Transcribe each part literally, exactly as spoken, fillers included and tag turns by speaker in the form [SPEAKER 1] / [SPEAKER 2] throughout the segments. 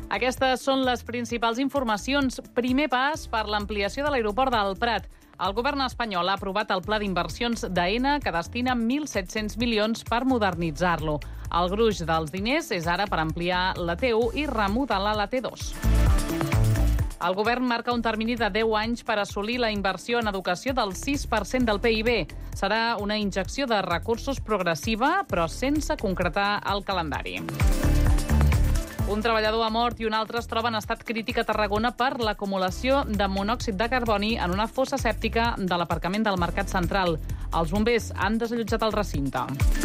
[SPEAKER 1] Aquestes són les principals informacions. Primer pas per l'ampliació de l'aeroport del Prat. El govern espanyol ha aprovat el pla d'inversions d'Aena que destina mil set-cents milions per modernitzar-lo. El gruix dels diners és ara per ampliar la T u i remodelar la T dos. El govern marca un termini de deu anys per assolir la inversió en educació del sis per cent del P I B. Serà una injecció de recursos progressiva, però sense concretar el calendari. Un treballador ha mort i un altre es troba en estat crític a Tarragona per l'acumulació de monòxid de carboni en una fossa sèptica de l'aparcament del Mercat Central. Els bombers han desallotjat el recinte.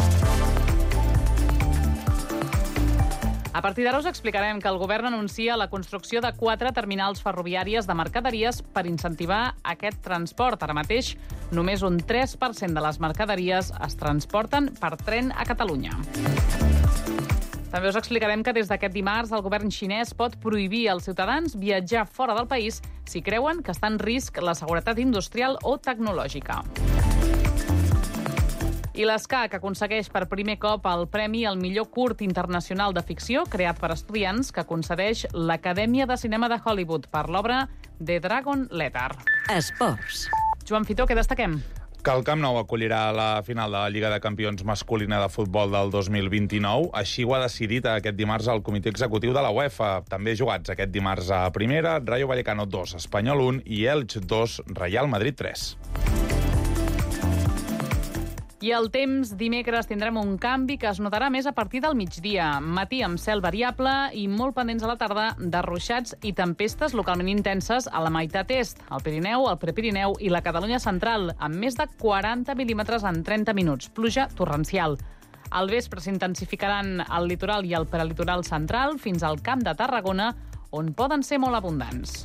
[SPEAKER 1] A partir d'ara us explicarem que el govern anuncia la construcció de quatre terminals ferroviàries de mercaderies per incentivar aquest transport. Ara mateix, només un tres per cent de les mercaderies es transporten per tren a Catalunya. També us explicarem que des d'aquest dimarts el govern xinès pot prohibir als ciutadans viatjar fora del país si creuen que està en risc la seguretat industrial o tecnològica. I l'Escac aconsegueix per primer cop el premi al millor curt internacional de ficció creat per estudiants que concedeix l'Acadèmia de Cinema de Hollywood per l'obra The Dragon Letter.
[SPEAKER 2] Esports.
[SPEAKER 1] Joan Fitó, què destaquem?
[SPEAKER 3] Que el Camp Nou acollirà la final de la Lliga de Campions masculina de futbol del dos mil vint-i-nou. Així ho ha decidit aquest dimarts el comitè executiu de la UEFA. També jugats aquest dimarts a primera, Rayo Vallecano dos, Espanyol un i Elx dos, Real Madrid tres.
[SPEAKER 1] I el temps, dimecres tindrem un canvi que es notarà més a partir del migdia. Matí amb cel variable i molt pendents a la tarda de ruixats i tempestes localment intenses a la meitat est, al Pirineu, al Prepirineu i la Catalunya central, amb més de quaranta mil·límetres en trenta minuts, pluja torrencial. Al vespre s'intensificaran al litoral i al prelitoral central fins al Camp de Tarragona, on poden ser molt abundants.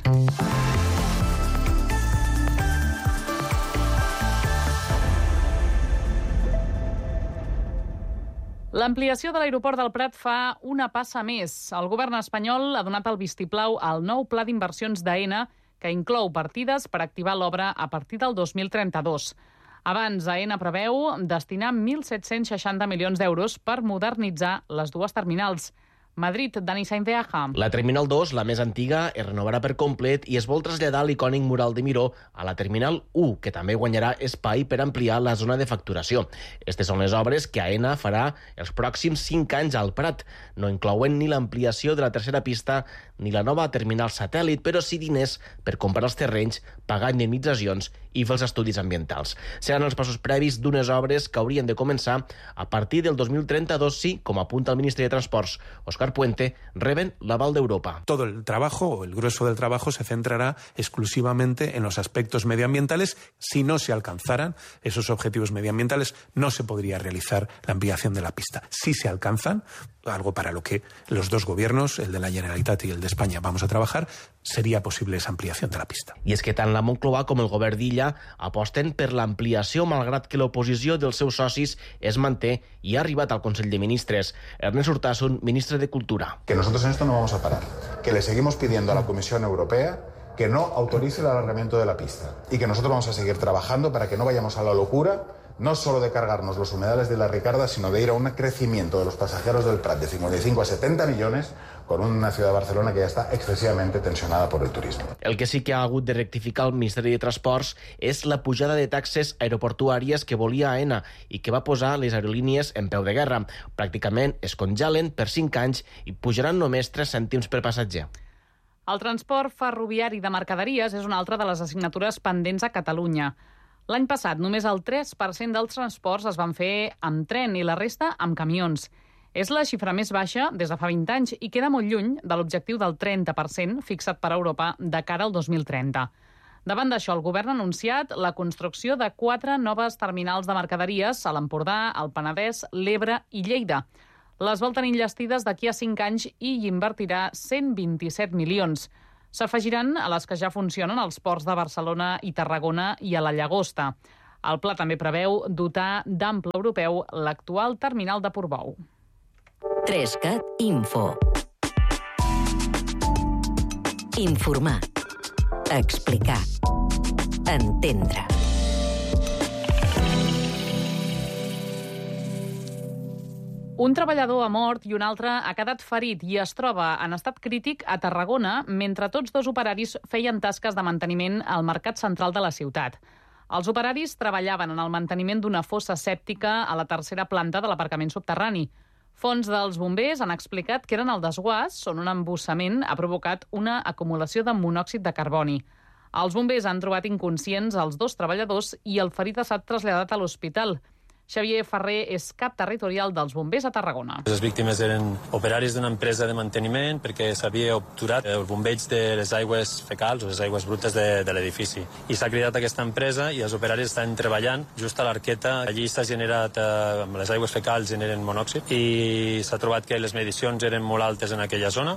[SPEAKER 1] L'ampliació de l'aeroport del Prat fa una passa més. El govern espanyol ha donat el vistiplau al nou pla d'inversions d'Aena, que inclou partides per activar l'obra a partir del dos mil trenta-dos. Abans, Aena preveu destinar mil set-cents seixanta milions d'euros per modernitzar les dues terminals. Madrid, Dani Sainz de Aja.
[SPEAKER 4] La Terminal dos, la més antiga, es renovarà per complet i es vol traslladar l'icònic mural de Miró a la Terminal u, que també guanyarà espai per ampliar la zona de facturació. Aquestes són les obres que Aena farà els pròxims cinc anys al Prat. No inclouen ni l'ampliació de la tercera pista ni la nova terminal satèl·lit, però sí diners per comprar els terrenys, pagar indemnitzacions i fer els estudis ambientals. Seran els passos previs d'unes obres que haurien de començar a partir del dos mil trenta-dos, sí, com apunta el ministre de Transports, Òscar Puente, reben l'aval d'Europa.
[SPEAKER 5] Todo el trabajo, o el grueso del trabajo, se centrará exclusivamente en los aspectos medioambientales. Si no se alcanzaran esos objetivos medioambientales, no se podría realizar la ampliación de la pista. Si se alcanzan, algo para lo que los dos gobiernos, el de la Generalitat y el de España, vamos a trabajar, sería posible esa ampliación de la pista.
[SPEAKER 4] I és que tant la Moncloa com el govern d'Illa aposten per l'ampliació, malgrat que l'oposició dels seus socis es manté i ha arribat al Consell de Ministres. Ernest Urtasun, ministre de Cultura.
[SPEAKER 6] Que nosotros en esto no vamos a parar, que le seguimos pidiendo a la Comisión Europea que no autorice el alargamiento de la pista y que nosotros vamos a seguir trabajando para que no vayamos a la locura, no solo de cargarnos los humedales de la Ricarda, sino de ir a un crecimiento de los pasajeros del Prat de cincuenta y cinco a setenta millones con una ciudad de Barcelona que ya está excesivamente tensionada por el turismo.
[SPEAKER 4] El que sí que ha hagut de rectificar el Ministeri de Transports és la pujada de taxes aeroportuàries que volia Aena i que va posar les aerolínies en peu de guerra. Pràcticament es congelen per cinc anys i pujaran només tres cèntims per passatger.
[SPEAKER 1] El transport ferroviari de mercaderies és una altra de les assignatures pendents a Catalunya. L'any passat, només el tres per cent dels transports es van fer amb tren i la resta amb camions. És la xifra més baixa des de fa vint anys i queda molt lluny de l'objectiu del trenta per cent fixat per Europa de cara al dos mil trenta. Davant d'això, el govern ha anunciat la construcció de quatre noves terminals de mercaderies a l'Empordà, el Penedès, l'Ebre i Lleida. Les vol tenir enllestides d'aquí a cinc anys i hi invertirà cent vint-i-set milions. S'afegiran a les que ja funcionen als ports de Barcelona i Tarragona i a la Llagosta. El pla també preveu dotar d'ample europeu l'actual terminal de Portbou.
[SPEAKER 2] Trescat Info. Informar. Explicar. Entendre.
[SPEAKER 1] Un treballador ha mort i un altre ha quedat ferit i es troba en estat crític a Tarragona mentre tots dos operaris feien tasques de manteniment al mercat central de la ciutat. Els operaris treballaven en el manteniment d'una fossa sèptica a la tercera planta de l'aparcament subterrani. Fonts dels bombers han explicat que eren el desguàs on un embussament ha provocat una acumulació de monòxid de carboni. Els bombers han trobat inconscients els dos treballadors i el ferit ha estat traslladat a l'hospital. Xavier Ferrer és cap territorial dels bombers a Tarragona.
[SPEAKER 7] Les víctimes eren operaris d'una empresa de manteniment perquè s'havia obturat el bombeig de les aigües fecals o les aigües brutes de, de l'edifici. I s'ha cridat aquesta empresa i els operaris estan treballant just a l'arqueta. Allí s'ha generat, eh, amb les aigües fecals generen monòxid i s'ha trobat que les medicions eren molt altes en aquella zona.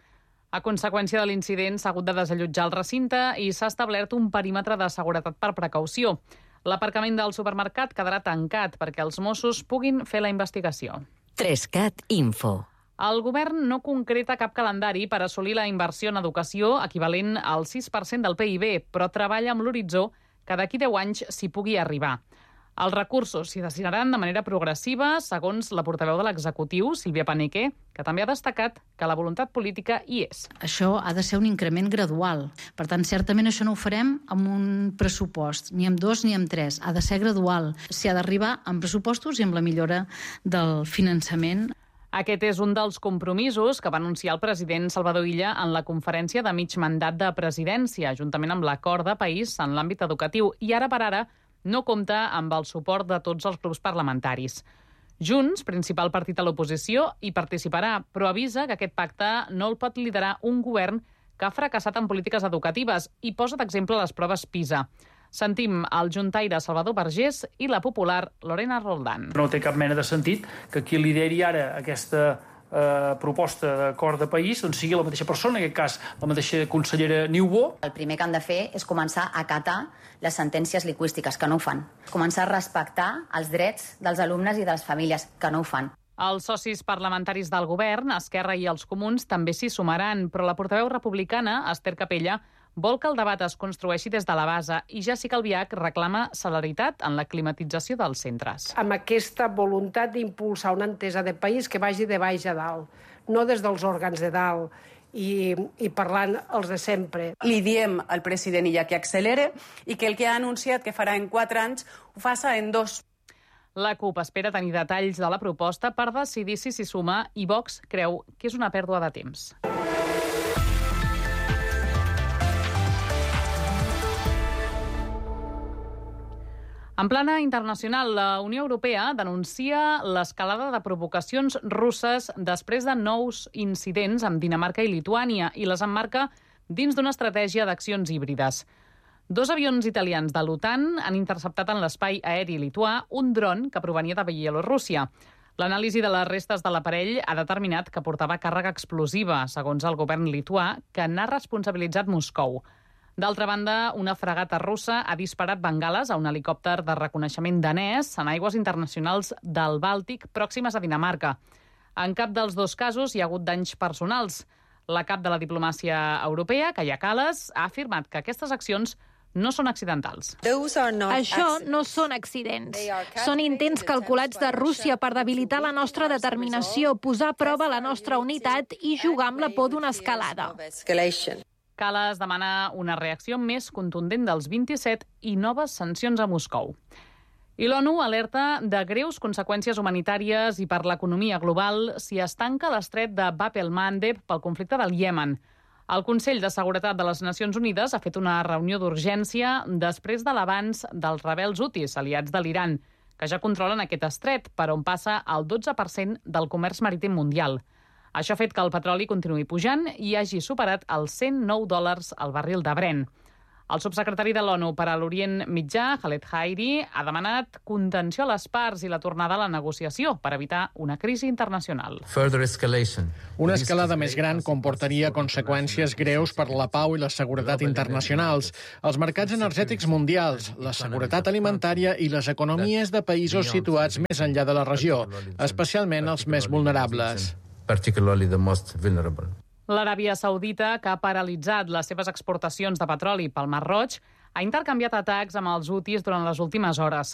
[SPEAKER 1] A conseqüència de l'incident s'ha hagut de desallotjar el recinte i s'ha establert un perímetre de seguretat per precaució. L'aparcament del supermercat quedarà tancat perquè els Mossos puguin fer la investigació.
[SPEAKER 2] Trescat Info.
[SPEAKER 1] El govern no concreta cap calendari per assolir la inversió en educació equivalent al sis per cent del P I B, però treballa amb l'horitzó que d'aquí deu anys s'hi pugui arribar. Els recursos s'hi destinaran de manera progressiva, segons la portaveu de l'executiu, Sílvia Paneque, que també ha destacat que la voluntat política hi és.
[SPEAKER 8] Això ha de ser un increment gradual. Per tant, certament això no ho farem amb un pressupost, ni amb dos ni amb tres. Ha de ser gradual. S'hi ha d'arribar amb pressupostos i amb la millora del finançament.
[SPEAKER 1] Aquest és un dels compromisos que va anunciar el president Salvador Illa en la conferència de mig mandat de presidència, juntament amb l'acord de país en l'àmbit educatiu. I ara per ara no compta amb el suport de tots els grups parlamentaris. Junts, principal partit a l'oposició, hi participarà, però avisa que aquest pacte no el pot liderar un govern que ha fracassat en polítiques educatives i posa d'exemple les proves PISA. Sentim el juntaire Salvador Vergés i la popular Lorena Roldán.
[SPEAKER 9] No té cap mena de sentit que qui lideri ara aquesta eh, proposta d'acord de país doncs sigui la mateixa persona, en aquest cas la mateixa consellera Niubó.
[SPEAKER 10] El primer que han de fer és començar a acatar les sentències lingüístiques, que no ho fan. Començar a respectar els drets dels alumnes i de les famílies, que no ho fan.
[SPEAKER 1] Els socis parlamentaris del govern, Esquerra i els Comuns, també s'hi sumaran, però la portaveu republicana, Esther Capella, vol que el debat es construeixi des de la base i Jessica Albiach reclama celeritat en la climatització dels centres.
[SPEAKER 11] Amb aquesta voluntat d'impulsar una entesa de país que vagi de baix a dalt, no des dels òrgans de dalt, i, i parlant els de sempre.
[SPEAKER 12] Li diem al president Illa que accelere i que el que ha anunciat que farà en quatre anys ho faça en dos.
[SPEAKER 1] La CUP espera tenir detalls de la proposta per decidir si s'hi suma i Vox creu que és una pèrdua de temps. En plana internacional, la Unió Europea denuncia l'escalada de provocacions russes després de nous incidents amb Dinamarca i Lituània i les emmarca dins d'una estratègia d'accions híbrides. Dos avions italians de l'OTAN han interceptat en l'espai aeri lituà un dron que provenia de Bielorússia. L'anàlisi de les restes de l'aparell ha determinat que portava càrrega explosiva, segons el govern lituà, que n'ha responsabilitzat Moscou. D'altra banda, una fragata russa ha disparat bengales a un helicòpter de reconeixement danès en aigües internacionals del Bàltic pròximes a Dinamarca. En cap dels dos casos hi ha hagut danys personals. La cap de la diplomàcia europea, Kaja Kallas, ha afirmat que aquestes accions no són accidentals.
[SPEAKER 13] Això no són accidents. Són intents calculats de Rússia per debilitar la nostra determinació, posar a prova la nostra unitat i jugar amb la por d'una escalada.
[SPEAKER 1] Kallas demana una reacció més contundent dels vint-i-set i noves sancions a Moscou. I l'ONU alerta de greus conseqüències humanitàries i per l'economia global si es tanca l'estret de Bab el-Mandeb pel conflicte del Iemen. El Consell de Seguretat de les Nacions Unides ha fet una reunió d'urgència després de l'avanç dels rebels hutis, aliats de l'Iran, que ja controlen aquest estret, per on passa el dotze per cent del comerç marítim mundial. Això ha fet que el petroli continuï pujant i hagi superat els cent nou dòlars al barril de Brent. El subsecretari de l'ONU per a l'Orient Mitjà, Khaled Hairi, ha demanat contenció a les parts i la tornada a la negociació per evitar una crisi internacional.
[SPEAKER 14] Una escalada més gran comportaria conseqüències greus per la pau i la seguretat internacionals, els mercats energètics mundials, la seguretat alimentària i les economies de països situats més enllà de la regió, especialment els més vulnerables.
[SPEAKER 1] L'Aràbia Saudita, que ha paralitzat les seves exportacions de petroli pel Mar Roig, ha intercanviat atacs amb els hutis durant les últimes hores.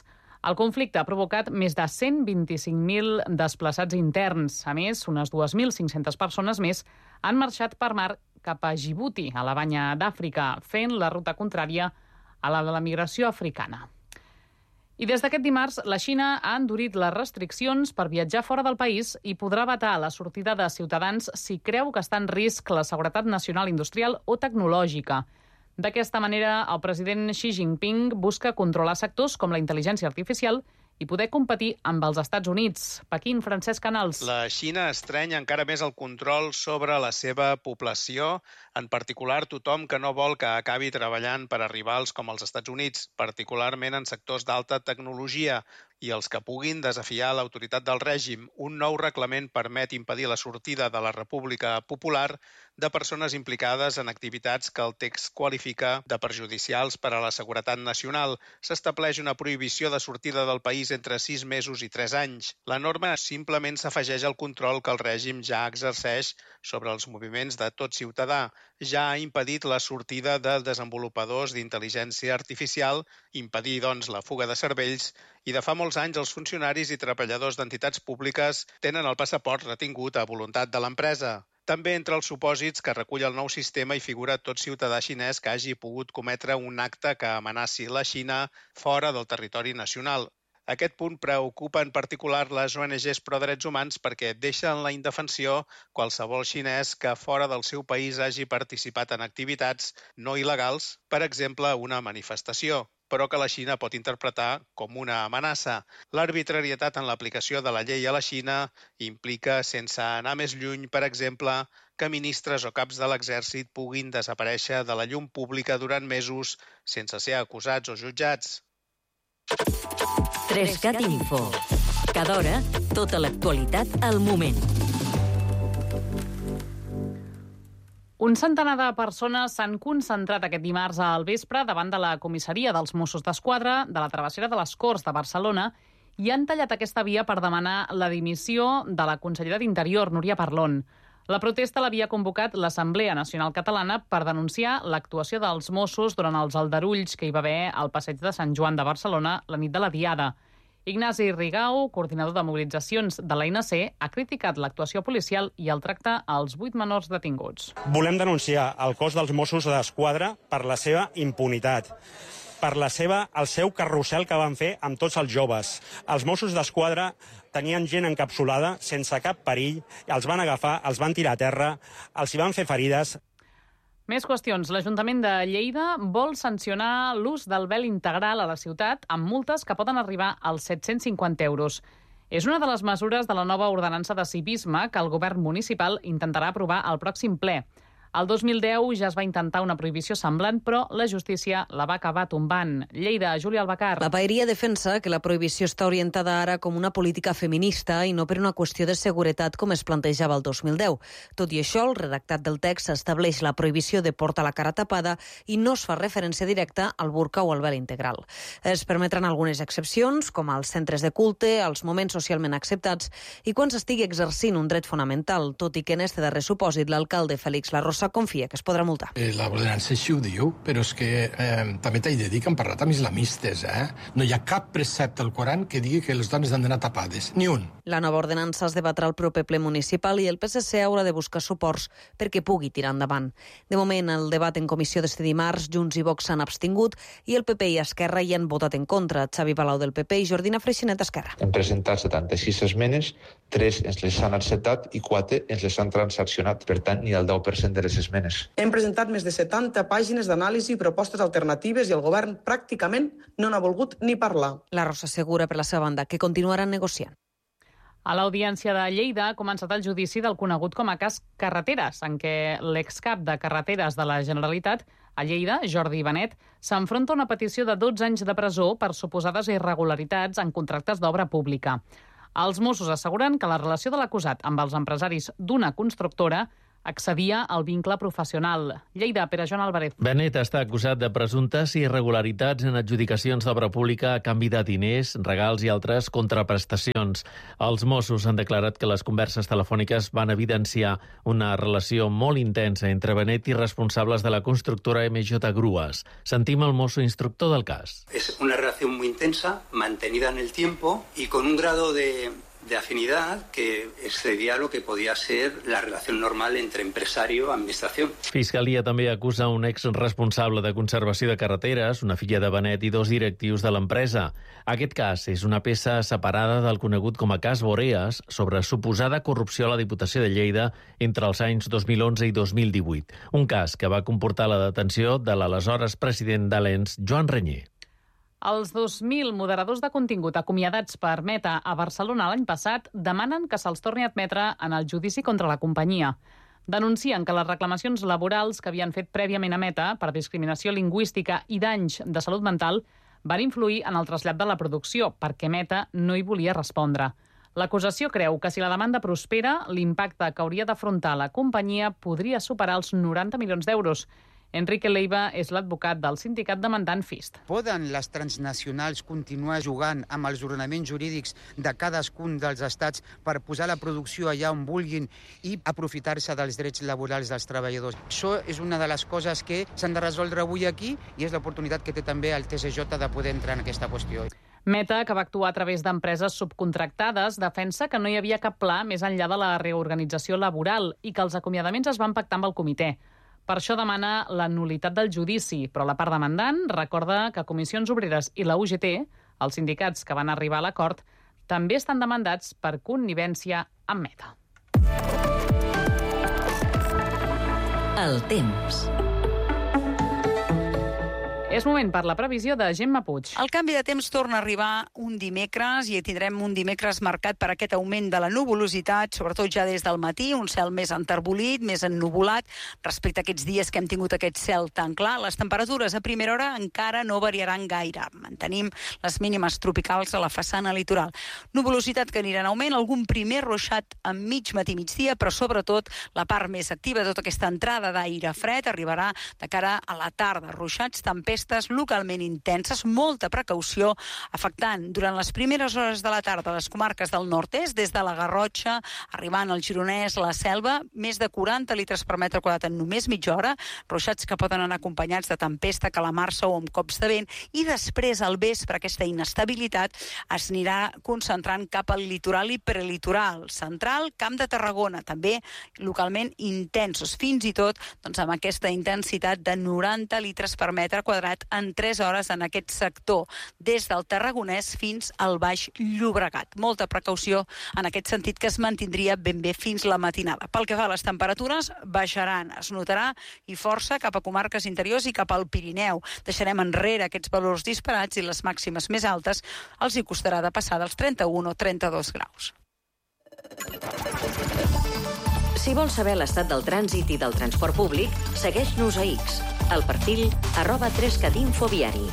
[SPEAKER 1] El conflicte ha provocat més de cent vint-i-cinc mil desplaçats interns. A més, unes dos mil cinc-centes persones més han marxat per mar cap a Djibouti, a la banya d'Àfrica, fent la ruta contrària a la de la migració africana. I des d'aquest dimarts, la Xina ha endurit les restriccions per viatjar fora del país i podrà vetar la sortida de ciutadans si creu que està en risc la seguretat nacional industrial o tecnològica. D'aquesta manera, el president Xi Jinping busca controlar sectors com la intel·ligència artificial i poder competir amb els Estats Units. Pequín, Francesc Canals.
[SPEAKER 15] La Xina estreny encara més el control sobre la seva població, en particular tothom que no vol que acabi treballant per a rivals com els Estats Units, particularment en sectors d'alta tecnologia, i els que puguin desafiar l'autoritat del règim. Un nou reglament permet impedir la sortida de la República Popular de persones implicades en activitats que el text qualifica de perjudicials per a la seguretat nacional. S'estableix una prohibició de sortida del país entre sis mesos i tres anys. La norma simplement s'afegeix al control que el règim ja exerceix sobre els moviments de tot ciutadà. Ja ha impedit la sortida de desenvolupadors d'intel·ligència artificial, impedir, doncs, la fuga de cervells, i de fa molts anys els funcionaris i treballadors d'entitats públiques tenen el passaport retingut a voluntat de l'empresa. També entre els supòsits que recull el nou sistema hi figura tot ciutadà xinès que hagi pogut cometre un acte que amenaci la Xina fora del territori nacional. Aquest punt preocupa en particular les O N Ges pro drets humans perquè deixa en la indefensió qualsevol xinès que fora del seu país hagi participat en activitats no il·legals, per exemple, una manifestació, però que la Xina pot interpretar com una amenaça. L'arbitrarietat en l'aplicació de la llei a la Xina implica, sense anar més lluny, per exemple, que ministres o caps de l'exèrcit puguin desaparèixer de la llum pública durant mesos sense ser acusats o jutjats.
[SPEAKER 2] Trescat Info. Cada hora, tota l'actualitat al moment.
[SPEAKER 1] Un centenar de persones s'han concentrat aquest dimarts al vespre davant de la comissaria dels Mossos d'Esquadra de la travessera de les Corts de Barcelona i han tallat aquesta via per demanar la dimissió de la consellera d'Interior, Núria Parlon. La protesta l'havia convocat l'Assemblea Nacional Catalana per denunciar l'actuació dels Mossos durant els aldarulls que hi va haver al passeig de Sant Joan de Barcelona la nit de la Diada. Ignasi Rigau, coordinador de mobilitzacions de l'A N C, ha criticat l'actuació policial i el tracte als vuit menors detinguts.
[SPEAKER 16] Volem denunciar el cos dels Mossos d'Esquadra per la seva impunitat, per la seva, el seu carrusel que van fer amb tots els joves. Els Mossos d'Esquadra tenien gent encapsulada sense cap perill, els van agafar, els van tirar a terra, els hi van fer ferides.
[SPEAKER 1] Més qüestions. L'Ajuntament de Lleida vol sancionar l'ús del vel integral a la ciutat amb multes que poden arribar als set-cents cinquanta euros. És una de les mesures de la nova ordenança de civisme que el govern municipal intentarà aprovar al pròxim ple. El dos mil deu ja es va intentar una prohibició semblant, però la justícia la va acabar tombant. Lleida, Júlia Albacar.
[SPEAKER 17] La paeria defensa que la prohibició està orientada ara com una política feminista i no per una qüestió de seguretat com es plantejava el dos mil deu. Tot i això, el redactat del text estableix la prohibició de portar la cara tapada i no es fa referència directa al burca o al vel integral. Es permetran algunes excepcions, com als centres de culte, als moments socialment acceptats i quan s'estigui exercint un dret fonamental, tot i que en este darrer supòsit l'alcalde Félix Larrosa confia que es podrà multar.
[SPEAKER 18] Eh, la ordenança així ho diu, però és que eh, també t'he de dir que han parlat amb islamistes, eh? No hi ha cap precepte al Coran que digui que les dones han d'anar tapades, ni un.
[SPEAKER 17] La nova ordenança es debatrà al proper ple municipal i el P S C haurà de buscar suports perquè pugui tirar endavant. De moment, el debat en comissió d'este dimarts, Junts i Vox s'han abstingut i el P P i Esquerra hi han votat en contra. Xavi Palau del P P i Jordina Freixenet d'Esquerra.
[SPEAKER 19] Hem presentat setanta-sis esmenes, tres ens les han acceptat i quatre ens les han transaccionat. Per tant, ni el deu per cent de les esmenes.
[SPEAKER 20] Hem presentat més de setanta pàgines d'anàlisi i propostes alternatives i el govern pràcticament no n'ha volgut ni parlar.
[SPEAKER 17] La Rosa assegura per la seva banda que continuaran negociant.
[SPEAKER 1] A l'Audiència de Lleida ha començat el judici del conegut com a cas Carreteres, en què l'excap de Carreteres de la Generalitat a Lleida, Jordi Benet, s'enfronta a una petició de dotze anys de presó per suposades irregularitats en contractes d'obra pública. Els Mossos asseguren que la relació de l'acusat amb els empresaris d'una constructora Accedia al vincle professional. Lleida, Pere Joan Álvarez.
[SPEAKER 21] Benet està acusat de presumptes irregularitats en adjudicacions d'obra pública a canvi de diners, regals i altres contraprestacions. Els Mossos han declarat que les converses telefòniques van evidenciar una relació molt intensa entre Benet i responsables de la constructora M J Grues. Sentim el mosso instructor del cas.
[SPEAKER 22] Es una relación muy intensa, mantenida en el tiempo y con un grado de... de afinidad que excedía lo que podía ser la relación normal entre empresario y administración.
[SPEAKER 21] Fiscalia també acusa un exresponsable de conservació de carreteres, una filla de Benet i dos directius de l'empresa. Aquest cas és una peça separada del conegut com a cas Boreas sobre suposada corrupció a la Diputació de Lleida entre els anys dos mil onze i dos mil divuit. Un cas que va comportar la detenció de l'aleshores president de l'E N S, Joan Renyer.
[SPEAKER 1] Els dos mil moderadors de contingut acomiadats per Meta a Barcelona l'any passat demanen que se'ls torni a admetre en el judici contra la companyia. Denuncien que les reclamacions laborals que havien fet prèviament a Meta per discriminació lingüística i danys de salut mental van influir en el trasllat de la producció, perquè Meta no hi volia respondre. L'acusació creu que si la demanda prospera, l'impacte que hauria d'afrontar la companyia podria superar els noranta milions d'euros. Enrique Leiva és l'advocat del sindicat demandant Fist.
[SPEAKER 23] Poden les transnacionals continuar jugant amb els ordenaments jurídics de cadascun dels estats per posar la producció allà on vulguin i aprofitar-se dels drets laborals dels treballadors? Això és una de les coses que s'han de resoldre avui aquí i és l'oportunitat que té també el T S J de poder entrar en aquesta qüestió.
[SPEAKER 1] Meta, que va actuar a través d'empreses subcontractades, defensa que no hi havia cap pla més enllà de la reorganització laboral i que els acomiadaments es van pactar amb el comitè. Per això demana la nul·litat del judici, però la part demandant recorda que Comissions Obreres i la U G T, els sindicats que van arribar a l'acord, també estan demandats per connivència amb Meta.
[SPEAKER 2] El temps.
[SPEAKER 1] És moment per la previsió de Gemma Puig.
[SPEAKER 24] El canvi de temps torna a arribar un dimecres i tindrem un dimecres marcat per aquest augment de la nuvolositat, sobretot ja des del matí, un cel més enterbolit, més ennuvolat, respecte a aquests dies que hem tingut aquest cel tan clar. Les temperatures a primera hora encara no variaran gaire. Mantenim les mínimes tropicals a la façana litoral. Nuvolositat que anirà en augment, algun primer ruixat a mig matí migdia, però sobretot la part més activa, tota aquesta entrada d'aire fred, arribarà de cara a la tarda. Ruixats, tempestes, localment intenses, molta precaució, afectant durant les primeres hores de la tarda les comarques del nord-est, des de la Garrotxa, arribant al Gironès, la Selva, més de quaranta litres per metre quadrat en només mitja hora, ruixats que poden anar acompanyats de tempesta, calamarsa o amb cops de vent, i després al vespre aquesta inestabilitat es anirà concentrant cap al litoral i prelitoral central, Camp de Tarragona, també localment intensos, fins i tot doncs, amb aquesta intensitat de noranta litres per metre quadrat en tres hores en aquest sector, des del Tarragonès fins al Baix Llobregat. Molta precaució en aquest sentit, que es mantindria ben bé fins la matinada. Pel que fa a les temperatures, baixaran, es notarà, i força cap a comarques interiors i cap al Pirineu. Deixarem enrere aquests valors disparats i les màximes més altes els hi costarà de passar dels trenta-un o trenta-dos graus.
[SPEAKER 2] Si vols saber l'estat del trànsit i del transport públic, segueix-nos a X, al perfil arroba tres cat info viari.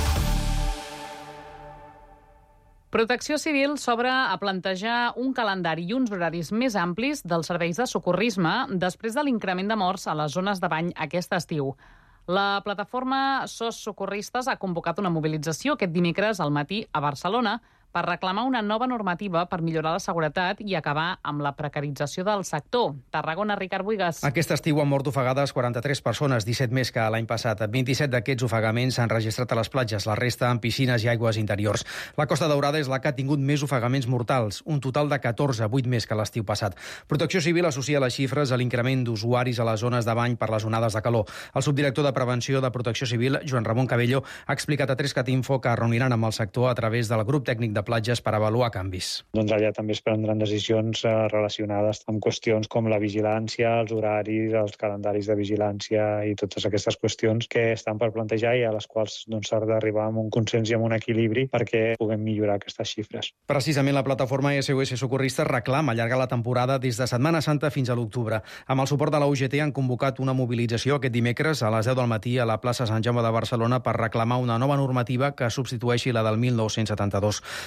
[SPEAKER 1] Protecció Civil s'obre a plantejar un calendari i uns horaris més amplis dels serveis de socorrisme després de l'increment de morts a les zones de bany aquest estiu. La plataforma S O S Socorristes ha convocat una mobilització aquest dimecres al matí a Barcelona per reclamar una nova normativa per millorar la seguretat i acabar amb la precarització del sector. Tarragona, Ricard Buigas.
[SPEAKER 25] Aquest estiu han mort ofegades quaranta-tres persones, disset més que l'any passat. vint-i-set d'aquests ofegaments s'han registrat a les platges, la resta en piscines i aigües interiors. La Costa Daurada és la que ha tingut més ofegaments mortals, un total de catorze, vuit més que l'estiu passat. Protecció Civil associa les xifres a l'increment d'usuaris a les zones de bany per les onades de calor. El subdirector de Prevenció de Protecció Civil, Joan Ramon Cabello, ha explicat a tres cat info que reuniran amb el sector a través del grup tècnic de platges per avaluar canvis.
[SPEAKER 26] Doncs allà també es prendran decisions eh, relacionades amb qüestions com la vigilància, els horaris, els calendaris de vigilància i totes aquestes qüestions que estan per plantejar i a les quals doncs, s'ha d'arribar amb un consens i amb un equilibri perquè puguem millorar aquestes xifres.
[SPEAKER 25] Precisament la plataforma S O S Socorristes reclama allargar la temporada des de Setmana Santa fins a l'octubre. Amb el suport de la U G T han convocat una mobilització aquest dimecres a les deu del matí a la plaça Sant Jaume de Barcelona per reclamar una nova normativa que substitueixi la del mil nou-cents setanta-dos.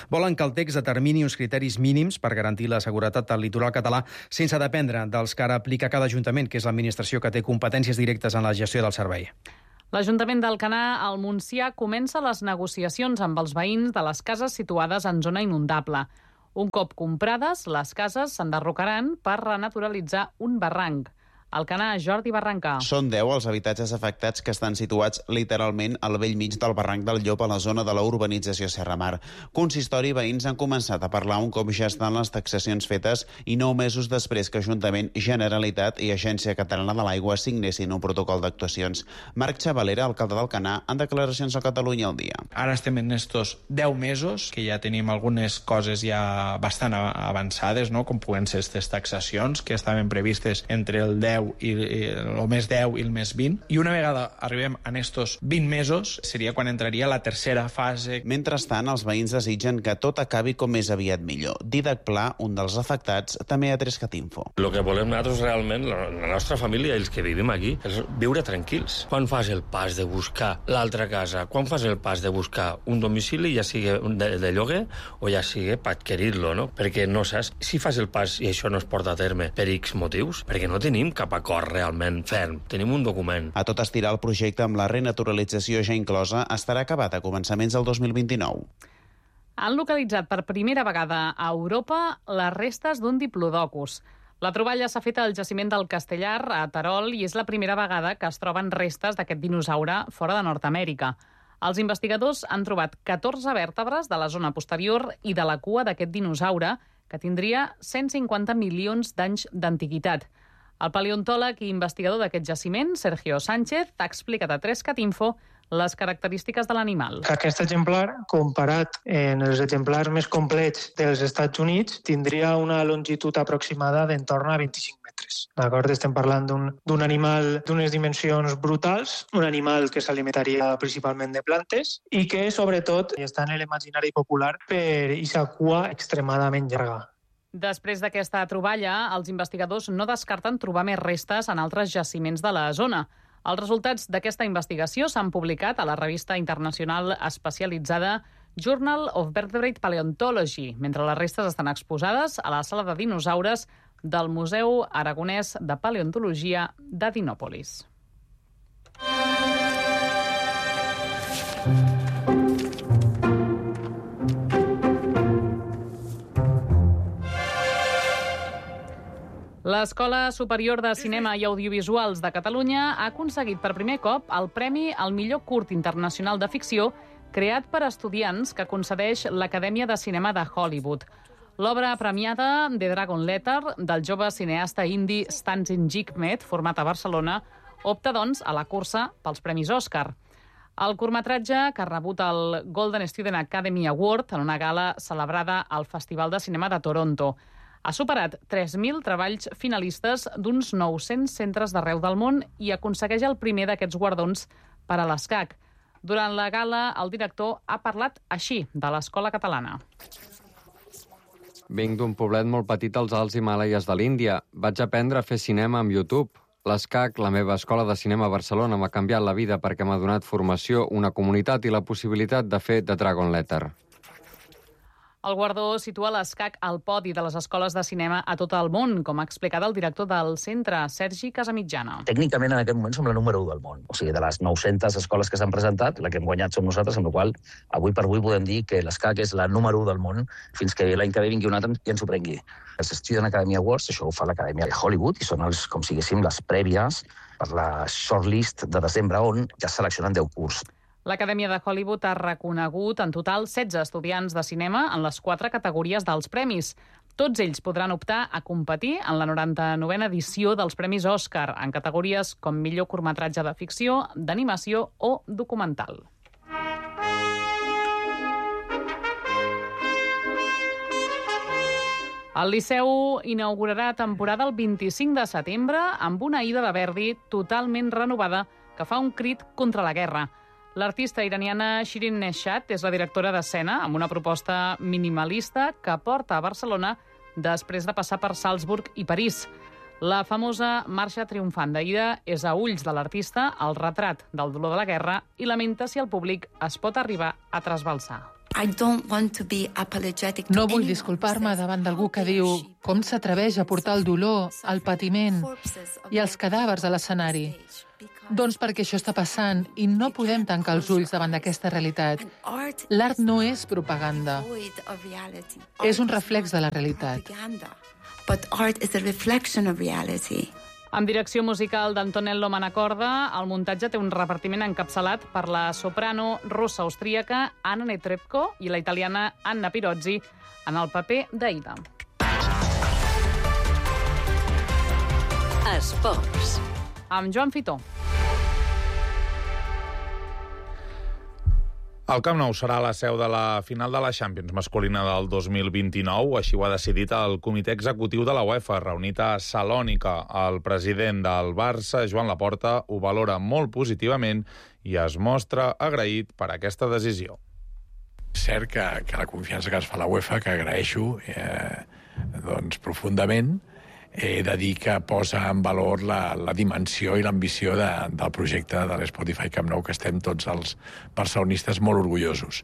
[SPEAKER 25] Volen que el text determini uns criteris mínims per garantir la seguretat del litoral català sense dependre dels que ara aplica cada ajuntament, que és l'administració que té competències directes en la gestió del servei.
[SPEAKER 1] L'Ajuntament d'Alcanar, al Montsià, comença les negociacions amb els veïns de les cases situades en zona inundable. Un cop comprades, les cases s'enderrocaran per renaturalitzar un barranc. Alcanar, Jordi Barrancà.
[SPEAKER 3] Són deu els habitatges afectats que estan situats literalment al vell mig del barranc del Llop a la zona de la urbanització Serramar. Consistori i veïns han començat a parlar un cop ja estan les taxacions fetes i nou mesos després que Ajuntament, Generalitat i Agència Catalana de l'Aigua signessin un protocol d'actuacions. Marc Xavalera, alcalde d'Alcanar, en declaracions a Catalunya al dia.
[SPEAKER 4] Ara estem en estos deu mesos, que ja tenim algunes coses ja bastant avançades, no? Com puguen ser aquestes taxacions, que estaven previstes entre el deu i el mes deu i el mes vint, i una vegada arribem en estos vint mesos seria quan entraria la tercera fase.
[SPEAKER 3] Mentrestant, els veïns desitgen que tot acabi com més aviat millor. Didac Pla, un dels afectats, també a Trescat Info.
[SPEAKER 5] El que volem nosaltres realment, la nostra família i els que vivim aquí, és viure tranquils. Quan fas el pas de buscar l'altra casa, quan fas el pas de buscar un domicili, ja sigui de, de lloguer o ja sigui per adquirir-lo, no? Perquè no saps si fas el pas i això no es porta a terme per X motius, perquè no tenim cap acord realment ferm. Tenim un document.
[SPEAKER 3] A tot estirar, el projecte amb la renaturalització ja inclosa estarà acabat a començaments del dos mil vint-i-nou.
[SPEAKER 1] Han localitzat per primera vegada a Europa les restes d'un diplodocus. La troballa s'ha fet al jaciment del Castellar, a Terol, i és la primera vegada que es troben restes d'aquest dinosaure fora de Nord-amèrica. Els investigadors han trobat catorze vèrtebres de la zona posterior i de la cua d'aquest dinosaure, que tindria cent cinquanta milions d'anys d'antiguitat. El paleontòleg i investigador d'aquest jaciment, Sergio Sánchez, ha explicat a Trescat Info les característiques de l'animal.
[SPEAKER 6] Aquest exemplar, comparat en els exemplars més complets dels Estats Units, tindria una longitud aproximada d'entorn a vint-i-cinc metres. D'acord? Estem parlant d'un animal d'unes dimensions brutals, un animal que s'alimentaria principalment de plantes i que, sobretot, està en l'imaginari popular per aquesta cua extremadament llarga.
[SPEAKER 1] Després d'aquesta troballa, els investigadors no descarten trobar més restes en altres jaciments de la zona. Els resultats d'aquesta investigació s'han publicat a la revista internacional especialitzada Journal of Vertebrate Paleontology, mentre les restes estan exposades a la sala de dinosaures del Museu Aragonès de Paleontologia de Dinòpolis. L'Escola Superior de Cinema i Audiovisuals de Catalunya ha aconseguit per primer cop el Premi al millor curt internacional de ficció creat per estudiants que concedeix l'Acadèmia de Cinema de Hollywood. L'obra premiada, The Dragon Letter, del jove cineasta indi Stanton Jigmet, format a Barcelona, opta, doncs, a la cursa pels Premis Òscar. El curtmetratge, que ha rebut el Golden Student Academy Award en una gala celebrada al Festival de Cinema de Toronto, ha superat tres mil treballs finalistes d'uns nou-cents centres d'arreu del món i aconsegueix el primer d'aquests guardons per a l'ESCAC. Durant la gala, el director ha parlat així de l'escola catalana.
[SPEAKER 7] Vinc d'un poblet molt petit als Alts Himàlaies de l'Índia. Vaig aprendre a fer cinema amb YouTube. L'ESCAC, la meva escola de cinema a Barcelona, m'ha canviat la vida perquè m'ha donat formació, una comunitat i la possibilitat de fer The Dragon Letter.
[SPEAKER 1] El guardó situa l'ESCAC al podi de les escoles de cinema a tot el món, com ha explicat el director del centre, Sergi Casamitjana.
[SPEAKER 8] Tècnicament, en aquest moment, som la número u del món. O sigui, de les nou-centes escoles que s'han presentat, la que hem guanyat som nosaltres, amb la qual avui per avui podem dir que l'ESCAC és la número u del món fins que l'any que ve vingui un altre i ens ho prengui. Els Student Academy Awards, això ho fa l'Acadèmia de Hollywood, i són, els, com si diguéssim, les prèvies per la shortlist de desembre, on ja seleccionen deu curts.
[SPEAKER 1] L'Acadèmia de Hollywood ha reconegut en total setze estudiants de cinema en les quatre categories dels premis. Tots ells podran optar a competir en la noranta-novena edició dels Premis Òscar, en categories com millor curtmetratge de ficció, d'animació o documental. El Liceu inaugurarà temporada el vint-i-cinc de setembre amb una Aida de Verdi totalment renovada que fa un crit contra la guerra. L'artista iraniana Shirin Neshat és la directora d'escena amb una proposta minimalista que porta a Barcelona després de passar per Salzburg i París. La famosa marxa triomfant d'Aida és a ulls de l'artista el retrat del dolor de la guerra i lamenta si el públic es pot arribar a trasbalsar.
[SPEAKER 9] No vull disculpar-me davant d'algú que diu com s'atreveix a portar el dolor, el patiment i els cadàvers a l'escenari. Doncs perquè això està passant i no podem tancar els ulls davant d'aquesta realitat. L'art no és propaganda. És un reflex de la realitat.
[SPEAKER 1] But art is a reflection of reality. Amb direcció musical d'Antonello Manacorda, el muntatge té un repartiment encapçalat per la soprano russa austríaca Anna Netrebko i la italiana Anna Pirozzi en el paper d'Aida.
[SPEAKER 2] Esports.
[SPEAKER 1] Amb Joan Fitó.
[SPEAKER 10] El Camp Nou serà la seu de la final de la Champions masculina del dos mil vint-i-nou. Així ho ha decidit el comitè executiu de la UEFA, reunit a Salònica. El president del Barça, Joan Laporta, ho valora molt positivament i es mostra agraït per aquesta decisió.
[SPEAKER 11] Cert que, que la confiança que es fa a la UEFA, que agraeixo eh, doncs, profundament, he de dir que posa en valor la, la dimensió i l'ambició de, del projecte de l'Spotify Camp Nou, que estem tots els barcelonistes molt orgullosos.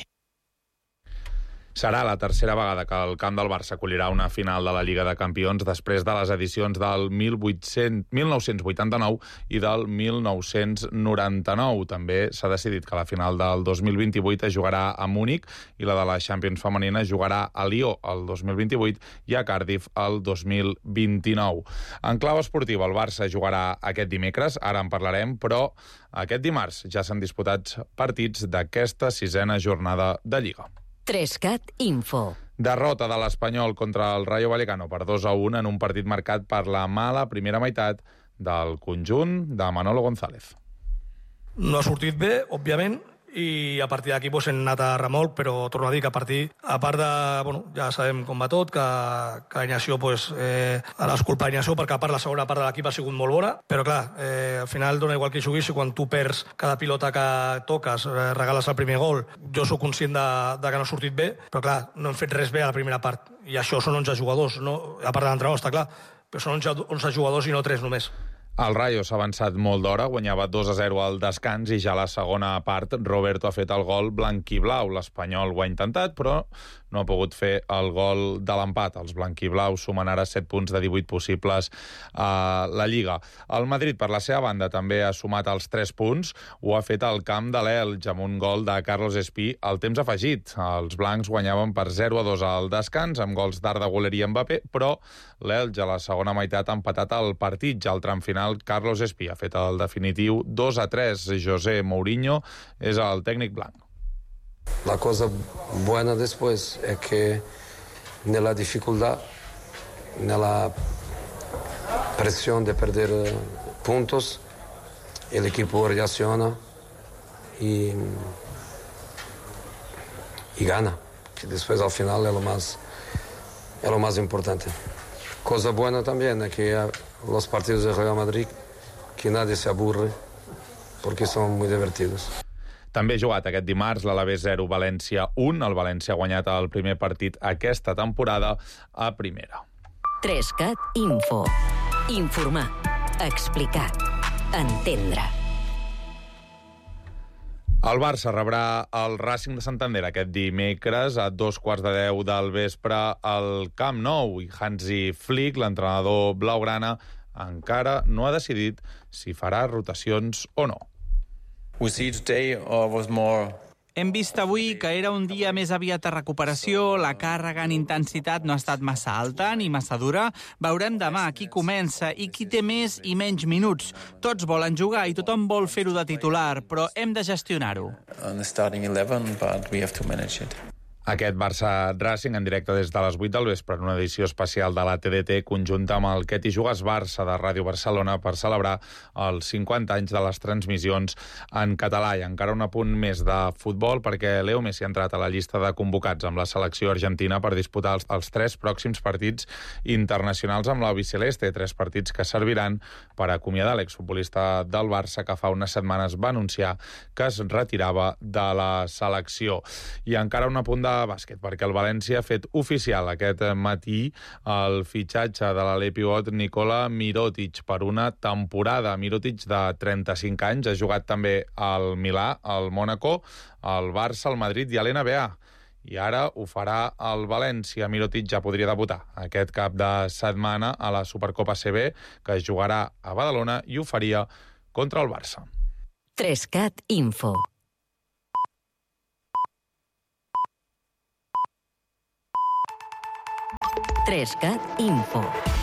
[SPEAKER 10] Serà la tercera vegada que el camp del Barça acollirà una final de la Lliga de Campions després de les edicions del mil nou-cents vuitanta-nou i del mil nou-cents noranta-nou. També s'ha decidit que la final del dos mil vint-i-vuit es jugarà a Múnich i la de la Champions femenina es jugarà a Lió el dos mil vint-i-vuit i a Cardiff el dos mil vint-i-nou. En clau esportiva, el Barça jugarà aquest dimecres, ara en parlarem, però aquest dimarts ja s'han disputat partits d'aquesta sisena jornada de Lliga.
[SPEAKER 2] Trescat Info.
[SPEAKER 10] Derrota de l'Espanyol contra el Rayo Vallecano per dos a un en un partit marcat per la mala primera meitat del conjunt de Manolo González.
[SPEAKER 12] No ha sortit bé, òbviament, i a partir d'aquí pues, hem anat a remolc, però torno a dir que a partir, a part de, bueno, ja sabem com va tot, que, que Ignacio, pues, eh, ara és culpa d'Ignacio, perquè a part la segona part de l'equip ha sigut molt bona, però clar, eh, al final dona igual que juguis, i quan tu perds cada pilota que toques, eh, regales el primer gol, jo sóc conscient de, de que no ha sortit bé, però clar, no hem fet res bé a la primera part, i això són onze jugadors, no? A part de l'entrenador, està clar, però són onze jugadors i no tres només.
[SPEAKER 10] El Rayo s'ha avançat molt d'hora, guanyava dos a zero al descans i ja a la segona part Roberto ha fet el gol blanquiblau. L'Espanyol ho ha intentat, però no ha pogut fer el gol de l'empat. Els blanquiblaus sumen ara set punts de divuit possibles a la Lliga. El Madrid, per la seva banda, també ha sumat els tres punts. Ho ha fet al camp de l'Elx amb un gol de Carlos Espí al temps afegit. Els blancs guanyaven per zero a dos al descans amb gols d'Arda Güler i Mbappé, però l'Elx a la segona meitat ha empatat el partit. Ja al tram final Carlos Espí ha fet el definitiu dos a tres. José Mourinho és el tècnic blanc.
[SPEAKER 13] La cosa buena después es que nella dificultad, nella presión de perder puntos, el equipo reacciona y, y gana, que después al final es lo más, es lo más importante. Cosa buena también es que los partidos de Real Madrid, que nadie se aburre, porque son muy divertidos.
[SPEAKER 10] També ha jugat aquest dimarts l'Alavés zero, València un. El València ha guanyat el primer partit aquesta temporada a primera.
[SPEAKER 2] Trescat Info. Informar. Explicar. Entendre.
[SPEAKER 10] El Barça rebrà el Racing de Santander aquest dimecres a dos quarts de deu del vespre al Camp Nou. I Hansi Flick, l'entrenador blaugrana, encara no ha decidit si farà rotacions o no.
[SPEAKER 14] We see today or was more...
[SPEAKER 27] Hem vist avui que era un dia més aviat de recuperació, la càrrega en intensitat no ha estat massa alta ni massa dura. Veurem demà qui comença i qui té més i menys minuts. Tots volen jugar i tothom vol fer-ho de titular, però hem de gestionar-ho.
[SPEAKER 14] On the starting eleven, but we have to manage it.
[SPEAKER 10] Aquest Barça-Racing en directe des de les vuit del vespre en una edició especial de la T D T conjunta amb el Què t'hi jugues Barça de Ràdio Barcelona per celebrar els cinquanta anys de les transmissions en català. I encara un apunt més de futbol perquè Leo Messi ha entrat a la llista de convocats amb la selecció argentina per disputar els, els tres pròxims partits internacionals amb l'Albiceleste, tres partits que serviran per acomiadar l'exfutbolista del Barça que fa unes setmanes va anunciar que es retirava de la selecció. I encara un apunt de bàsquet, perquè el València ha fet oficial aquest matí el fitxatge de l'alè pivot Nikola Mirotic per una temporada. Mirotic, de trenta-cinc anys, ha jugat també al Milà, al Mònaco, al Barça, al Madrid i a l'N B A. I ara ho farà el València. Mirotic ja podria debutar aquest cap de setmana a la Supercopa A C B, que es jugarà a Badalona, i ho faria contra el Barça.
[SPEAKER 2] Trescat Info. Trescat Info.